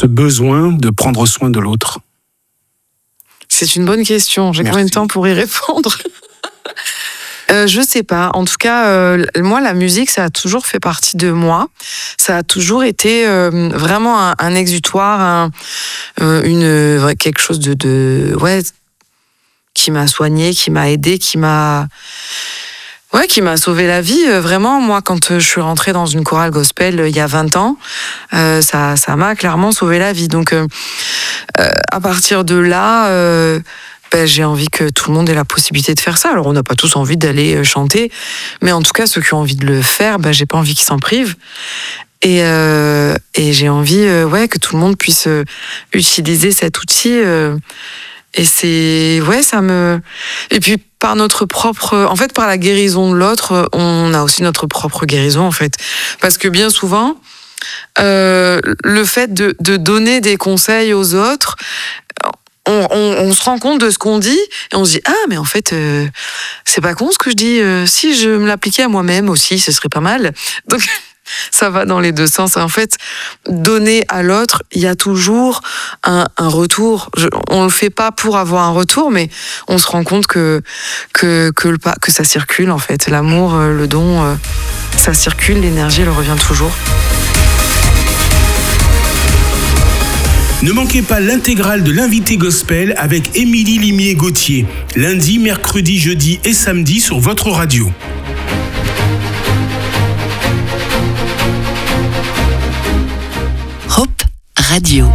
ce besoin de prendre soin de l'autre? C'est une bonne question. J'ai combien de temps pour y répondre? Je sais pas. En tout cas, moi, la musique, ça a toujours fait partie de moi. Ça a toujours été vraiment un exutoire, quelque chose qui m'a soigné, qui m'a aidé, qui m'a sauvé la vie. Vraiment, moi, quand je suis rentrée dans une chorale gospel il y a 20 ans, ça m'a clairement sauvé la vie. Donc, à partir de là, j'ai envie que tout le monde ait la possibilité de faire ça. Alors, on n'a pas tous envie d'aller chanter, mais en tout cas, ceux qui ont envie de le faire, j'ai pas envie qu'ils s'en privent. Et j'ai envie que tout le monde puisse utiliser cet outil. Et c'est... Et puis, par notre propre... En fait, par la guérison de l'autre, on a aussi notre propre guérison, en fait. Parce que bien souvent, le fait de donner des conseils aux autres... On se rend compte de ce qu'on dit et on se dit mais en fait c'est pas con ce que je dis, si je me l'appliquais à moi-même aussi ce serait pas mal. Donc ça va dans les deux sens. En fait, donner à l'autre, il y a toujours un retour. On le fait pas pour avoir un retour, mais on se rend compte que ça circule en fait. L'amour, le don, ça circule, l'énergie elle revient toujours. Ne manquez pas l'intégrale de l'invité gospel avec Émilie Limier-Gauthier, lundi, mercredi, jeudi et samedi sur votre radio. Hope Radio.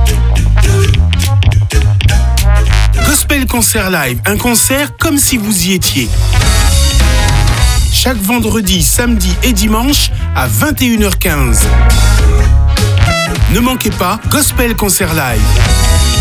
Gospel Concert Live, un concert comme si vous y étiez. Chaque vendredi, samedi et dimanche à 21h15. Ne manquez pas Gospel Concert Live.